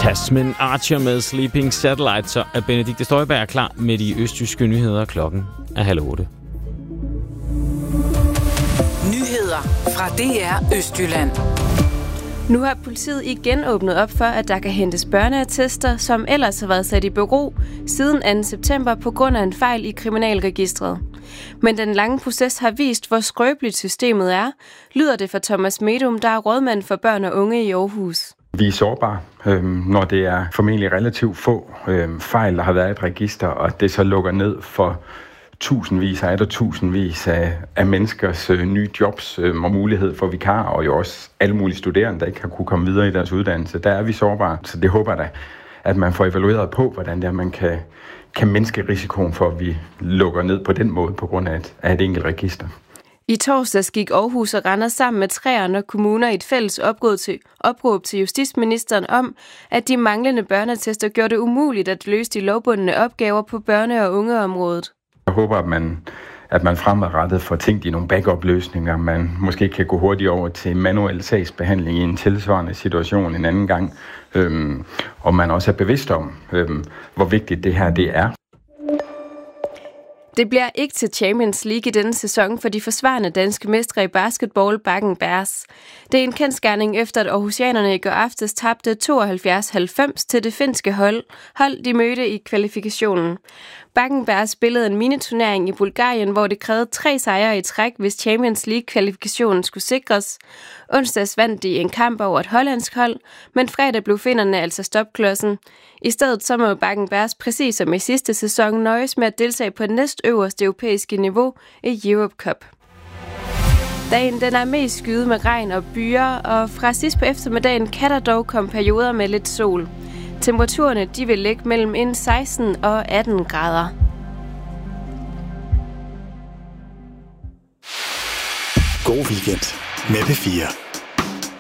Tasman Archer med Sleeping Satellite, så er Benedikte Støjberg klar med de østjyske nyheder. Klokken er 7:30. Nyheder fra DR Østjylland. Nu har politiet igen åbnet op for, at der kan hentes børneattester, som ellers har været sat i bero siden 2. september på grund af en fejl i kriminalregistret. Men den lange proces har vist, hvor skrøbeligt systemet er, lyder det fra Thomas Medum, der er rådmand for børn og unge i Aarhus. Vi er sårbare, når det er formentlig relativt få fejl, der har været i et register, og det så lukker ned for tusindvis af menneskers nye jobs og mulighed for vikarer, og jo også alle mulige studerende, der ikke har kunne komme videre i deres uddannelse. Der er vi sårbare, så det håber jeg da, at man får evalueret på, hvordan det er, man kan mindske risikoen for, at vi lukker ned på den måde på grund af et enkelt register. I torsdags gik Aarhus og Randers sammen med 3 andre kommuner i et fælles opråb til justitsministeren om, at de manglende børneattester gjorde det umuligt at løse de lovbundne opgaver på børne- og ungeområdet. Jeg håber, at man fremadrettet får tænkt i nogle backup-løsninger. Man måske kan gå hurtigt over til manuel sagsbehandling i en tilsvarende situation en anden gang. Og man også er bevidst om, hvor vigtigt det her det er. Det bliver ikke til Champions League i denne sæson for de forsvarende danske mestre i basketball, Bakken Bears. Det er en kendsgerning efter, at aarhusianerne i går aftes tabte 72-90 til det finske hold, de mødte i kvalifikationen. Bakken Bears spillede en miniturnering i Bulgarien, hvor det krævede 3 sejre i træk, hvis Champions League-kvalifikationen skulle sikres. Onsdags vandt de en kamp over et hollandsk hold, men fredag blev finderne altså stopklodsen. I stedet så må Bakken Bears præcis som i sidste sæson nøjes med at deltage på næstøverste europæiske niveau i Europe Cup. Dagen den er mest skyet med regn og byer, og fra sidst på eftermiddagen kan der dog komme perioder med lidt sol. Temperaturerne de vil ligge mellem 16 og 18 grader. God weekend med P4.